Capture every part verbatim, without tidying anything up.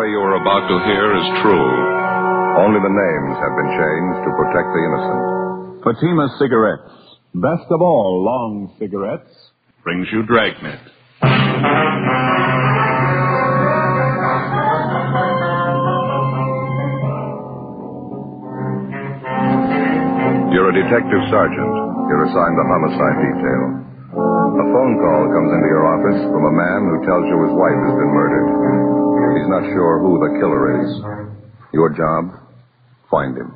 story you are about to hear is true. Only the names have been changed to protect the innocent. Fatima Cigarettes, best of all long cigarettes, brings you Dragnet. You're a detective sergeant. You're assigned the homicide detail. A phone call comes into your office from a man who tells you his wife has been murdered. He's not sure who the killer is. Your job? Find him.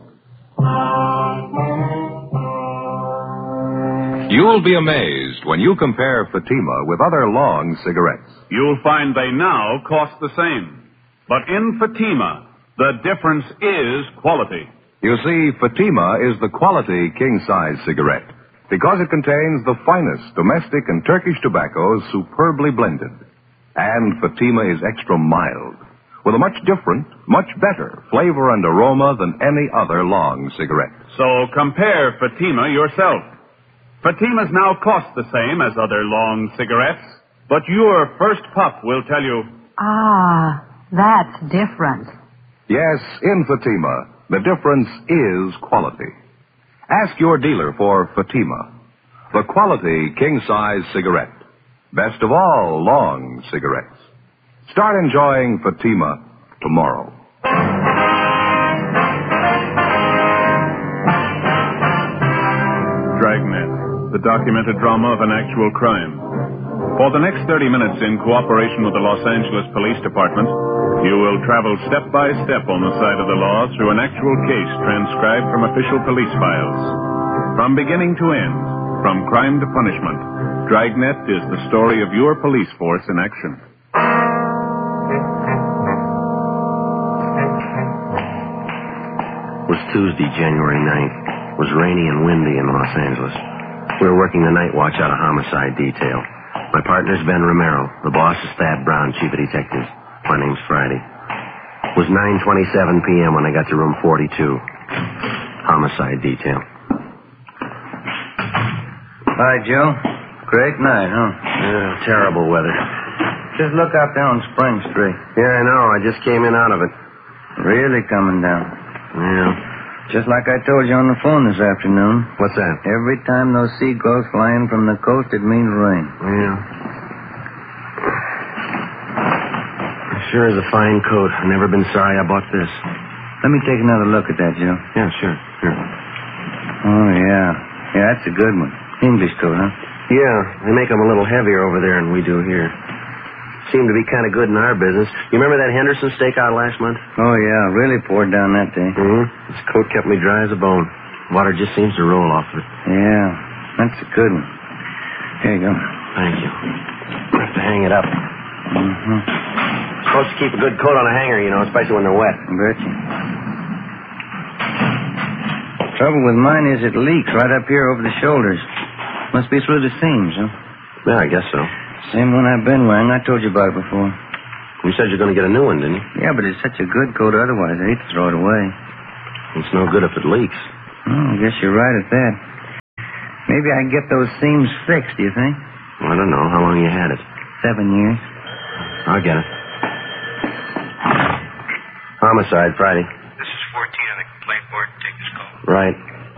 You'll be amazed when you compare Fatima with other long cigarettes. You'll find they now cost the same. But in Fatima, the difference is quality. You see, Fatima is the quality king-size cigarette because it contains the finest domestic and Turkish tobaccos superbly blended. And Fatima is extra mild, with a much different, much better flavor and aroma than any other long cigarette. So compare Fatima yourself. Fatimas now cost the same as other long cigarettes, but your first puff will tell you... Ah, that's different. Yes, in Fatima, the difference is quality. Ask your dealer for Fatima, the quality king-size cigarette. Best of all long cigarettes. Start enjoying Fatima tomorrow. Dragnet, the documented drama of an actual crime. For the next thirty minutes, in cooperation with the Los Angeles Police Department, you will travel step by step on the side of the law through an actual case transcribed from official police files. From beginning to end, from crime to punishment, Dragnet is the story of your police force in action. It was Tuesday, January ninth. It was rainy and windy in Los Angeles. We were working the night watch out of homicide detail. My partner's Ben Romero. The boss is Thad Brown, chief of detectives. My name's Friday. It was nine twenty-seven p.m. when I got to room forty-two. Homicide detail. Hi, Joe. Great night, huh? Yeah, terrible weather. Just look out there on Spring Street. Yeah, I know. I just came in out of it. Really coming down. Yeah. Just like I told you on the phone this afternoon. What's that? Every time those seagulls fly in from the coast, it means rain. Yeah. Sure is a fine coat. I've never been sorry I bought this. Let me take another look at that, Joe. Yeah, sure, sure. Oh, yeah. Yeah, that's a good one. English coat, huh? Yeah, they make them a little heavier over there than we do here. Seem to be kind of good in our business. You remember that Henderson stakeout last month? Oh, yeah. Really poured down that day. Mm-hmm. This coat kept me dry as a bone. Water just seems to roll off of it. Yeah, that's a good one. Here you go. Thank you. I have to hang it up. Mm-hmm. Supposed to keep a good coat on a hanger, you know, especially when they're wet. I bet you. Trouble with mine is it leaks right up here over the shoulders. Must be through the seams, huh? Yeah, I guess so. Same one I've been wearing. I told you about it before. You said you're going to get a new one, didn't you? Yeah, but it's such a good coat otherwise. I hate to throw it away. It's no good if it leaks. Oh, I guess you're right at that. Maybe I can get those seams fixed, do you think? Well, I don't know. How long you had it? Seven years. I'll get it. Homicide, Friday. This is fourteen on the complaint board. Take this call. Right.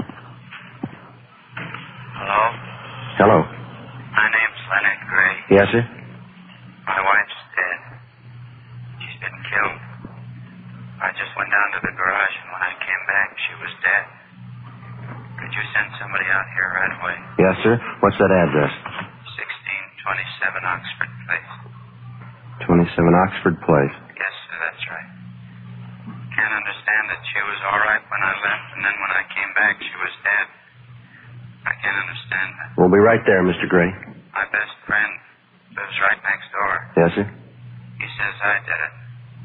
Hello? Hello. My name's Leonard Gray. Yes, sir? My wife's dead. She's been killed. I just went down to the garage, and when I came back, she was dead. Could you send somebody out here right away? Yes, sir. What's that address? sixteen twenty-seven Oxford Place. twenty-seven Oxford Place. Yes, sir, that's right. Can't understand that she was all right when I left, and then when I came back, she was dead. I can't understand that. We'll be right there, Mister Gray. My best friend lives right next door. Yes, sir? He says I did it.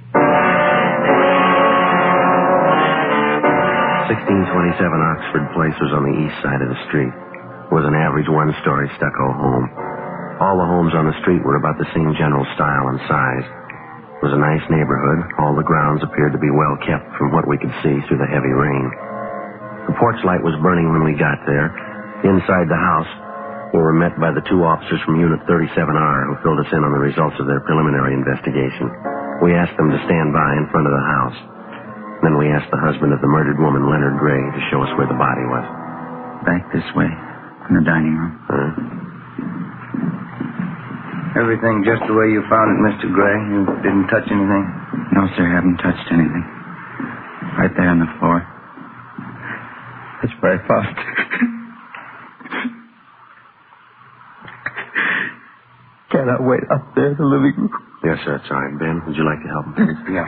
sixteen twenty-seven Oxford Place was on the east side of the street. It was an average one-story stucco home. All the homes on the street were about the same general style and size. It was a nice neighborhood. All the grounds appeared to be well kept from what we could see through the heavy rain. The porch light was burning when we got there. Inside the house, We were met by the two officers from Unit thirty-seven R who filled us in on the results of their preliminary investigation. We asked them to stand by in front of the house. Then we asked the husband of the murdered woman, Leonard Gray, to show us where the body was. Back this way, in the dining room. Huh? Everything just the way you found it, Mister Gray? You didn't touch anything? No, sir, haven't touched anything. Right there on the floor. That's where I found it. Cannot wait up there in the living room. Yes, sir, it's all right. Ben, would you like to help him? Yeah.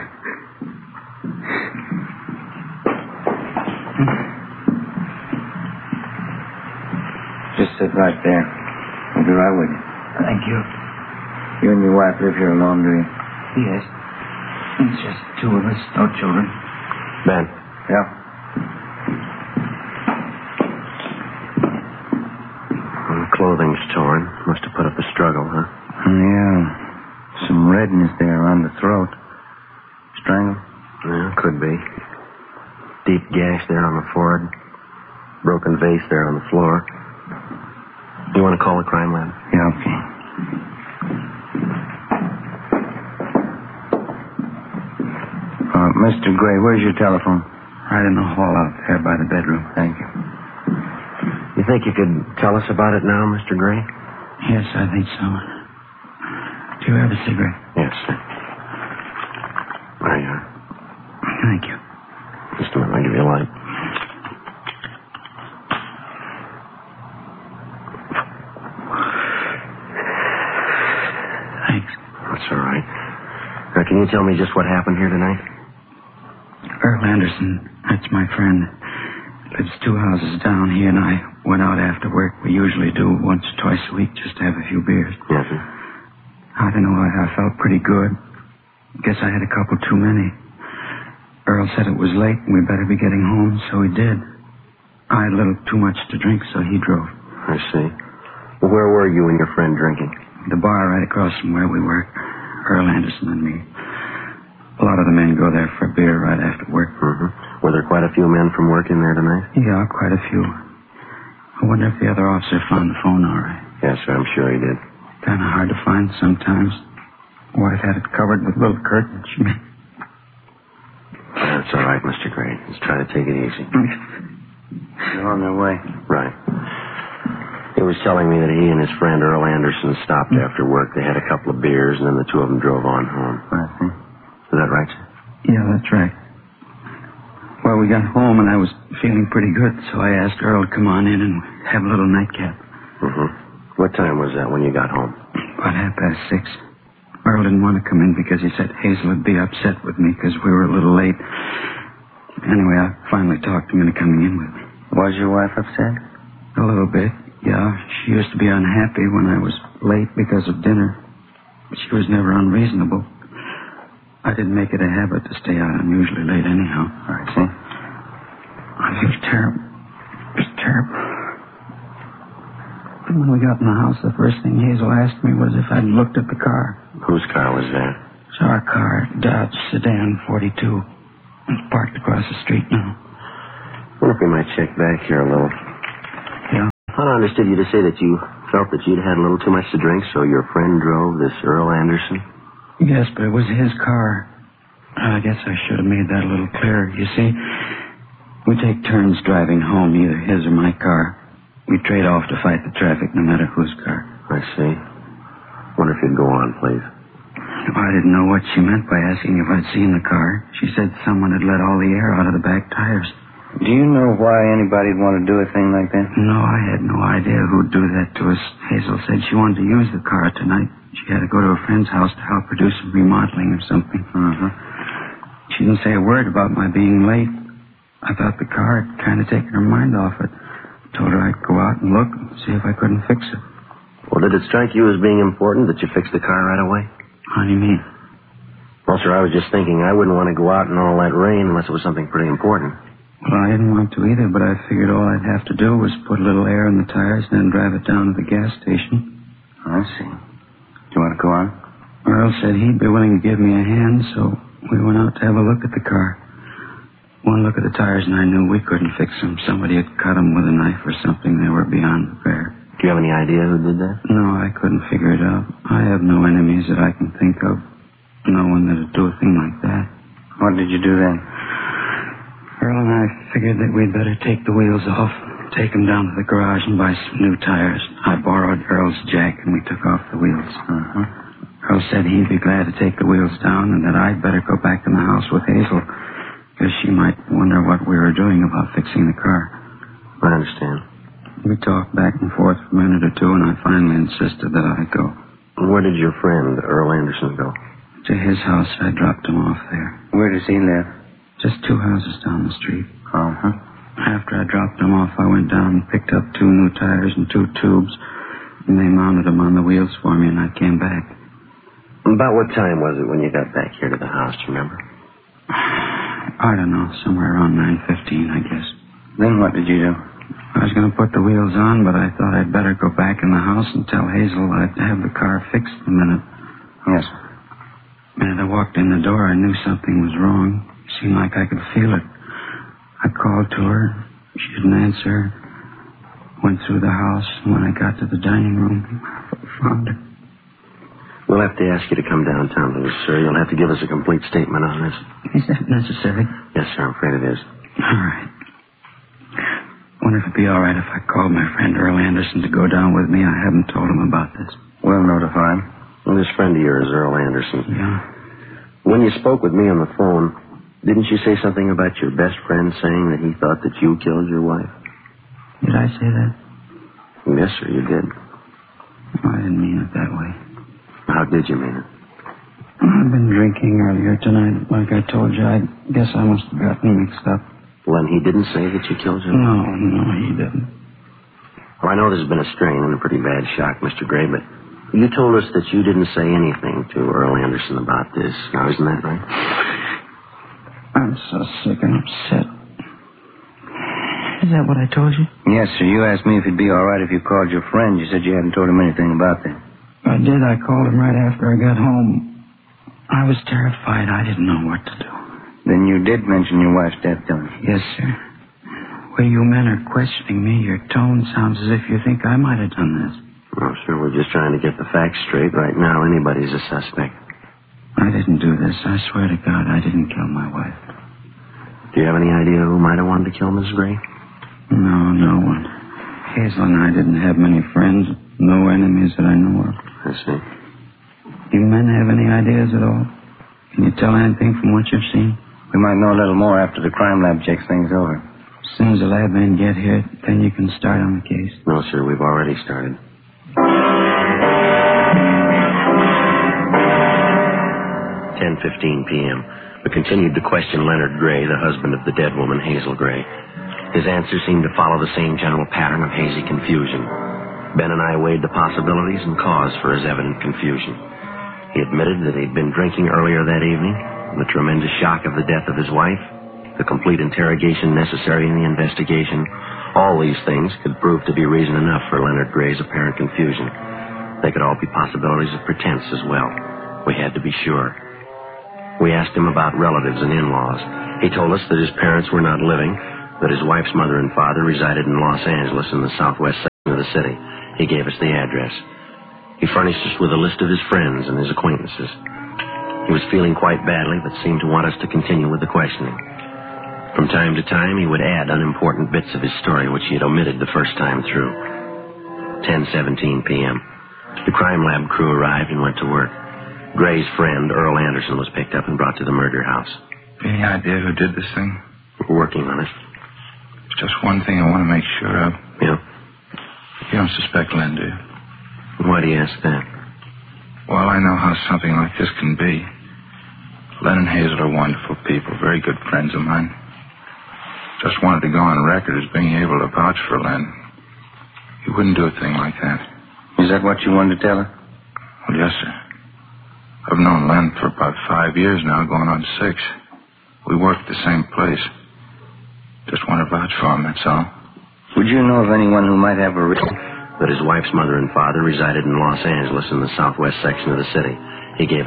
Just sit right there. I'll be right with you. Thank you. You and your wife live here alone, do you? Yes. It's just two of us, no children. Ben. Yeah. Well, the clothing's torn. Must have put up a struggle, huh? Yeah. Some redness there around the throat. Strangled? Yeah, could be. Deep gash there on the forehead. Broken vase there on the floor. You want to call the crime lab? Yeah, okay. Uh, Mister Gray, where's your telephone? Right in the hall out there by the bedroom. Thank you. You think you could tell us about it now, Mister Gray? Yes, I think so. Do you have a cigarette? Yes, sir. There you are. Thank you. Just a minute, I'll give you a light. Thanks. That's all right. Now, can you tell me just what happened here tonight? Earl Anderson, that's my friend. Lives two houses down. He and I went out after work. We usually do once or twice a week just to have a few beers. Yes, sir. I don't know, I, I felt pretty good. Guess I had a couple too many. Earl said it was late and we better be getting home, so he did. I had a little too much to drink, so he drove. I see. Well, where were you and your friend drinking? The bar right across from where we work. Earl Anderson and me. A lot of the men go there for beer right after work. Mm-hmm. Were there quite a few men from work in there tonight? Yeah, quite a few. I wonder if the other officer found the phone all right. Yes, sir, I'm sure he did. Kind of hard to find sometimes. Wife had it covered with little curtains. She made... That's all right, Mister Gray. Let's try to take it easy. They're on their way. Right. He was telling me that he and his friend Earl Anderson stopped after work. They had a couple of beers, and then the two of them drove on home. I see. Is that right, sir? Yeah, that's right. Well, we got home, and I was feeling pretty good, so I asked Earl to come on in and have a little nightcap. Mm-hmm. What time was that when you got home? About half past six. Earl didn't want to come in because he said Hazel would be upset with me because we were a little late. Anyway, I finally talked him into coming in with me. Was your wife upset? A little bit, yeah. She used to be unhappy when I was late because of dinner. But she was never unreasonable. I didn't make it a habit to stay out unusually late anyhow. I see. I feel terrible. It was terrible. And when we got in the house, the first thing Hazel asked me was if I'd looked at the car. Whose car was that? It's our car, Dodge Sedan forty-two. It's parked across the street now. I wonder if we might check back here a little. Yeah. I understood you to say that you felt that you'd had a little too much to drink, so your friend drove this Earl Anderson? Yes, but it was his car. I guess I should have made that a little clearer. You see, we take turns driving home, either his or my car. We trade off to fight the traffic, no matter whose car. I see. Wonder if you'd go on, please. I didn't know what she meant by asking if I'd seen the car. She said someone had let all the air out of the back tires. Do you know why anybody'd want to do a thing like that? No, I had no idea who'd do that to us. Hazel said she wanted to use the car tonight. She had to go to a friend's house to help her do some remodeling or something. Uh-huh. She didn't say a word about my being late. I thought the car had kind of taken her mind off it. Told her I'd go out and look and see if I couldn't fix it. Well, did it strike you as being important that you fixed the car right away? How do you mean? Well, sir, I was just thinking I wouldn't want to go out in all that rain unless it was something pretty important. Well, I didn't want to either, but I figured all I'd have to do was put a little air in the tires and then drive it down to the gas station. I see. Do you want to go on? Earl said he'd be willing to give me a hand, so we went out to have a look at the car. One look at the tires and I knew we couldn't fix them. Somebody had cut them with a knife or something. They were beyond repair. Do you have any idea who did that? No, I couldn't figure it out. I have no enemies that I can think of. No one that'd do a thing like that. What did you do then? Earl and I figured that we'd better take the wheels off, take them down to the garage and buy some new tires. I borrowed Earl's jack and we took off the wheels. Uh-huh. Earl said he'd be glad to take the wheels down and that I'd better go back in the house with Hazel because she might wonder what we were doing about fixing the car. I understand. We talked back and forth for a minute or two and I finally insisted that I go. Where did your friend, Earl Anderson, go? To his house. I dropped him off there. Where does he live? Just two houses down the street. Uh-huh. After I dropped him off, I went down and picked up two new tires and two tubes, and they mounted them on the wheels for me, and I came back. About what time was it when you got back here to the house, do you remember? I don't know, somewhere around nine fifteen, I guess. Then what did you do? I was going to put the wheels on, but I thought I'd better go back in the house and tell Hazel I'd have the car fixed in a minute. Yes, sir. The minute I walked in the door, I knew something was wrong. It seemed like I could feel it. I called to her. She didn't answer. Went through the house, and when I got to the dining room, I found her. We'll have to ask you to come downtown with us, sir. You'll have to give us a complete statement on this. Is that necessary? Yes, sir, I'm afraid it is. All right. Wonder if it'd be all right if I called my friend Earl Anderson to go down with me. I haven't told him about this. We'll notify him. Well, this friend of yours, Earl Anderson. Yeah? When you spoke with me on the phone, didn't you say something about your best friend saying that he thought that you killed your wife? Did I say that? Yes, sir, you did. Oh, I didn't mean it that way. How did you mean it? I've been drinking earlier tonight. Like I told you, I guess I must have gotten mixed up. Well, and he didn't say that you killed your No, wife? no, he didn't. Well, I know there's been a strain and a pretty bad shock, Mister Gray, but you told us that you didn't say anything to Earl Anderson about this. Now, isn't that right? I'm so sick and upset. Is that what I told you? Yes, sir. You asked me if it'd be all right if you called your friend. You said you hadn't told him anything about that. I did. I called him right after I got home. I was terrified. I didn't know what to do. Then you did mention your wife's death, don't you? Yes, sir. Way you men are questioning me, your tone sounds as if you think I might have done this. Well, sir, we're just trying to get the facts straight. Right now, anybody's a suspect. I didn't do this. I swear to God, I didn't kill my wife. Do you have any idea who might have wanted to kill Missus Gray? No, no one. Hazel and I didn't have many friends. No enemies that I know of. I see. You men have any ideas at all? Can you tell anything from what you've seen? We might know a little more after the crime lab checks things over. As soon as the lab men get here, then you can start on the case. No, sir, we've already started. ten fifteen p.m. We continued to question Leonard Gray, the husband of the dead woman, Hazel Gray. His answers seemed to follow the same general pattern of hazy confusion. Ben and I weighed the possibilities and cause for his evident confusion. He admitted that he'd been drinking earlier that evening, the tremendous shock of the death of his wife, the complete interrogation necessary in the investigation. All these things could prove to be reason enough for Leonard Gray's apparent confusion. They could all be possibilities of pretense as well. We had to be sure. We asked him about relatives and in-laws. He told us that his parents were not living, that his wife's mother and father resided in Los Angeles in the southwest section of the city. He gave us the address. He furnished us with a list of his friends and his acquaintances. He was feeling quite badly, but seemed to want us to continue with the questioning. From time to time, he would add unimportant bits of his story, which he had omitted the first time through. ten seventeen p.m. The crime lab crew arrived and went to work. Gray's friend, Earl Anderson, was picked up and brought to the murder house. Any idea who did this thing? We're working on it. There's just one thing I want to make sure of. Yeah? You don't suspect Len, do you? Why do you ask that? Well, I know how something like this can be. Len and Hazel are wonderful people, very good friends of mine. Just wanted to go on record as being able to vouch for Len. He wouldn't do a thing like that. Is that what you wanted to tell her? Well, yes, sir. I've known Len for about five years now, going on six. We work at the same place. Just want to vouch for him, that's all. Would you know of anyone who might have a reason? That his wife's mother and father resided in Los Angeles in the southwest section of the city. He gave